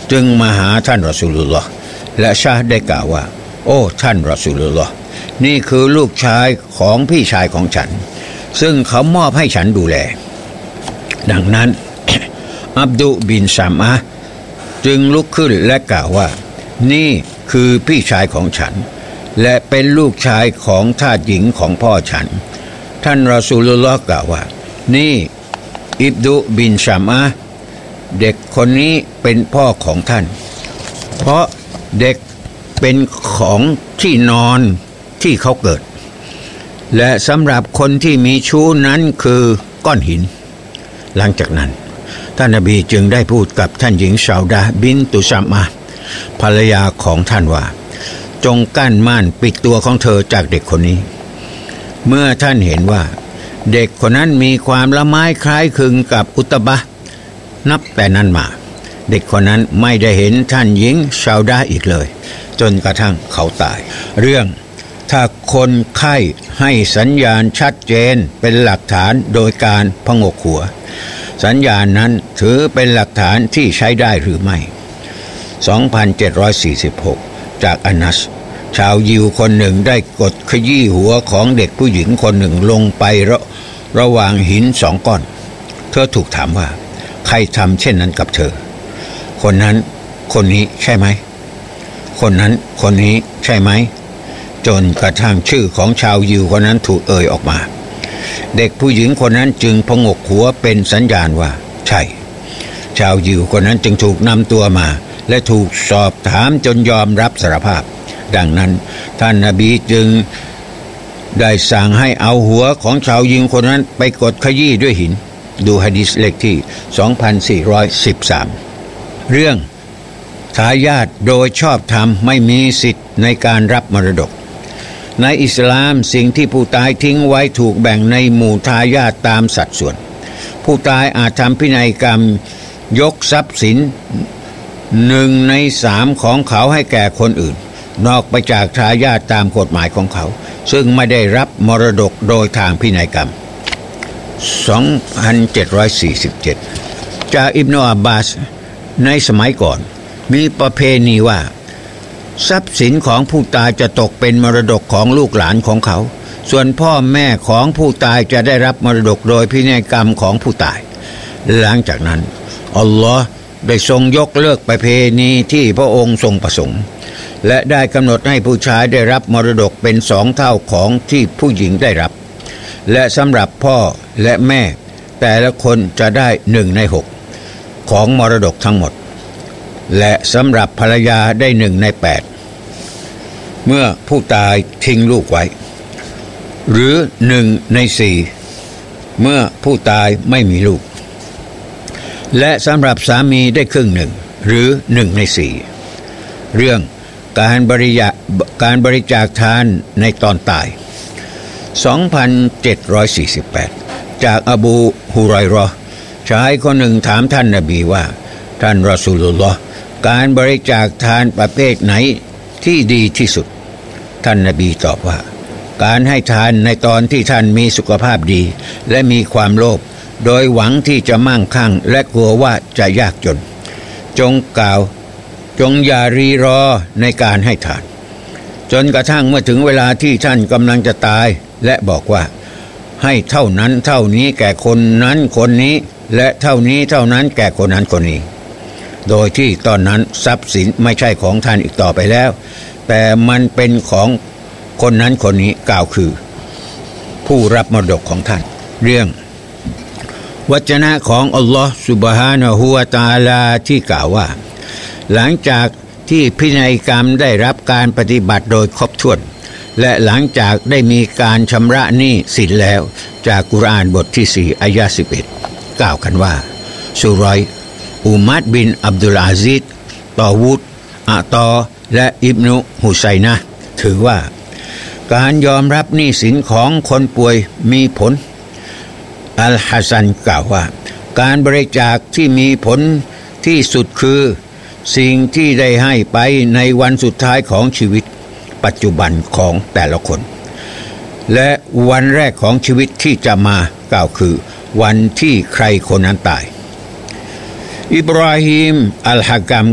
จึงมาหาท่านรอซูลุลลอฮ์และชาห์ได้กล่าวว่าโอ้ท่านรอซูลุลลอฮ์นี่คือลูกชายของพี่ชายของฉันซึ่งเขามอบให้ฉันดูแลดังนั้น อับดุบินซามะห์จึงลุกขึ้นและกล่าวว่านี่คือพี่ชายของฉันและเป็นลูกชายของทาสหญิงของพ่อฉันท่านรอซูลุลลอฮ์กล่าวว่านี่อิบดุบินซามะห์เด็กคนนี้เป็นพ่อของท่านเพราะเด็กเป็นของที่นอนที่เขาเกิดและสำหรับคนที่มีชู้นั้นคือก้อนหินหลังจากนั้นท่านนบีจึงได้พูดกับท่านหญิงซาอุดะห์บินตุซามะห์ภรรยาของท่านว่าจงกั้นม่านปิดตัวของเธอจากเด็กคนนี้เมื่อท่านเห็นว่าเด็กคนนั้นมีความละไม้คล้ายคลึงกับอุตบะห์นับแต่นั้นมาเด็กคนนั้นไม่ได้เห็นท่านหญิงซาอุดะห์อีกเลยจนกระทั่งเขาตายเรื่องถ้าคนไข้ให้สัญญาณชัดเจนเป็นหลักฐานโดยการพงกหัวสัญญาณนั้นถือเป็นหลักฐานที่ใช้ได้หรือไม่ 2746 จากอานัสชาวยิวคนหนึ่งได้กดขยี้หัวของเด็กผู้หญิงคนหนึ่งลงไประหว่างหินสองก้อนเธอถูกถามว่าใครทำเช่นนั้นกับเธอคนนั้นคนนี้ใช่ไหมคนนั้นคนนี้ใช่ไหมจนกระทั่งชื่อของชาวยิวคนนั้นถูกเอ่ยออกมาเด็กผู้หญิงคนนั้นจึงพงกหัวเป็นสัญญาณว่าใช่ชาวยิวคนนั้นจึงถูกนำตัวมาและถูกสอบถามจนยอมรับสารภาพดังนั้นท่านนบีจึงได้สั่งให้เอาหัวของชาวยิวคนนั้นไปกดขยี้ด้วยหินดูหะดีษเลขที่ 2413 เรื่องทายาทโดยชอบธรรมไม่มีสิทธิ์ในการรับมรดกในอิสลามสิ่งที่ผู้ตายทิ้งไว้ถูกแบ่งในหมู่ทายาทตามสัดส่วนผู้ตายอาจทำพินัยกรรมยกทรัพย์สิน1 ใน 3ของเขาให้แก่คนอื่นนอกไปจากทายาทตามกฎหมายของเขาซึ่งไม่ได้รับมรดกโดยทางพินัยกรรม 2747 จากอิบนุอับบาสในสมัยก่อนมีประเพณีว่าทรัพย์สินของผู้ตายจะตกเป็นมรดกของลูกหลานของเขาส่วนพ่อแม่ของผู้ตายจะได้รับมรดกโดยพินัยกรรมของผู้ตายหลังจากนั้นอัลลอฮ์ได้ทรงยกเลิกประเพณีที่พระองค์ทรงประสงค์และได้กำหนดให้ผู้ชายได้รับมรดกเป็น2 เท่าของที่ผู้หญิงได้รับและสำหรับพ่อและแม่แต่ละคนจะได้1 ใน 6ของมรดกทั้งหมดและสำหรับภรรยาได้1 ใน 8เมื่อผู้ตายทิ้งลูกไว้หรือ1 ใน 4เมื่อผู้ตายไม่มีลูกและสำหรับสามีได้ครึ่งหนึ่งหรือ1 ใน 4เรื่องการบริจาคทานในตอนตาย 2748 จากอบูฮุรอยเราะห์ชายคนหนึ่งถามท่านนบีว่าท่านรอซูลุลลอฮ์การบริจาคทานประเภทไหนที่ดีที่สุดท่านนบีตอบว่าการให้ทานในตอนที่ท่านมีสุขภาพดีและมีความโลภโดยหวังที่จะมั่งคั่งและกลัวว่าจะยากจนจงอย่ารีรอในการให้ทานจนกระทั่งเมื่อถึงเวลาที่ท่านกำลังจะตายและบอกว่าให้เท่านั้นเท่านี้แก่คนนั้นคนนี้และเท่านี้เท่านั้นแก่คนนั้นคนนี้โดยที่ตอนนั้นทรัพย์สินไม่ใช่ของท่านอีกต่อไปแล้วแต่มันเป็นของคนนั้นคนนี้กล่าวคือผู้รับมรดกของท่านเรื่องวจนะของอัลลอฮฺซุบฮานะฮูวะตะอาลาที่กล่าวว่าหลังจากที่พินัยกรรมได้รับการปฏิบัติโดยครบถ้วนและหลังจากได้มีการชำระหนี้สินแล้วจากกุรอานบทที่4อายะห์11กล่าวกันว่าสุรอยอุมัดบินอับดุลอาซิซตอวูดอะตอและอิบนุฮุไซนะห์ถือว่าการยอมรับหนี้สินของคนป่วยมีผลอัลฮัสซันกล่าวว่าการบริจาคที่มีผลที่สุดคือสิ่งที่ได้ให้ไปในวันสุดท้ายของชีวิตปัจจุบันของแต่ละคนและวันแรกของชีวิตที่จะมากล่าวคือวันที่ใครคนนั้นตายอิบราฮิมอัลฮะกัม